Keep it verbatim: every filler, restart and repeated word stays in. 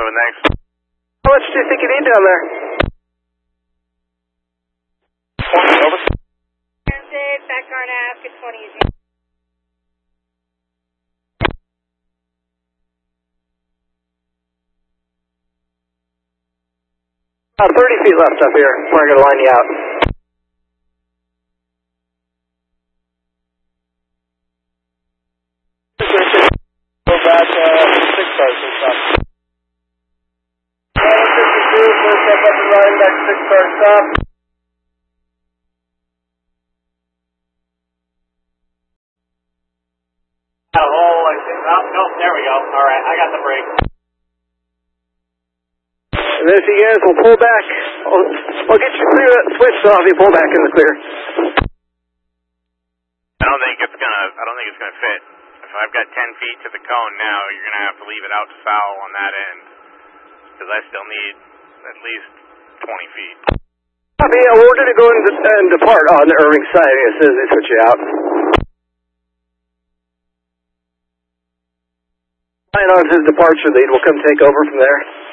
moving next. How much do you think you need down there? twenty, over. Transit, backguard ask, it's twenty easy. About thirty feet left up here. We're going to line you out. Go back, uh, six stars, six stars. seven fifty-two, first step up and line, back six star stop. A hole, I think. Oh, no, there we go. All right, I got the brake. And then if you guys will pull back, I'll, I'll get you clear that switch so if you pull back in the clear. I don't think it's gonna, I don't think it's gonna fit. If I've got ten feet to the cone now, you're gonna have to leave it out to foul on that end. Because I still need at least twenty feet. Copy, yeah, we're going to go and, and depart on the Irving side as soon as they switch you out. Line on his departure lead, we'll come take over from there.